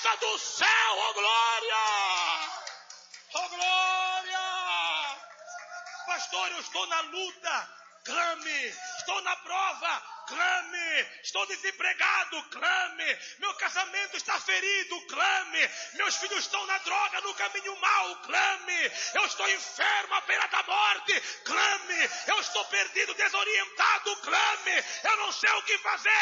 graça do céu, oh glória! Oh glória! Pastor, eu estou na luta, clame. Estou na prova, clame. Estou desempregado, clame. Meu casamento está ferido, clame. Meus filhos estão na droga, no caminho mau, clame. Eu estou enfermo à beira da morte, clame. Eu estou perdido, desorientado, clame. Eu não sei o que fazer.